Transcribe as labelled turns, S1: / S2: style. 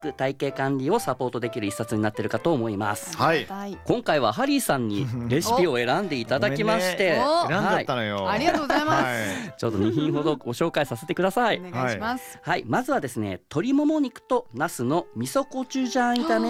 S1: 体型管理をサポートできる一冊になっているかと思います。
S2: はい。
S1: 今回はハリーさんにレシピを選んでいただきまして、
S2: 選んじゃったのよ。
S3: ありがとうございます。
S1: ちょっと2品ほどご紹介させてください。
S3: お願いします。
S1: はい、まずはですね、鶏もも肉とナスの味噌コチュジャン炒め